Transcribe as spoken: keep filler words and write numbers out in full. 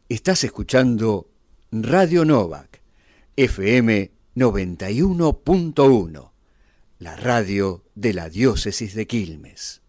Estás escuchando Radio Novak, F M noventa y uno punto uno, la radio de la diócesis de Quilmes.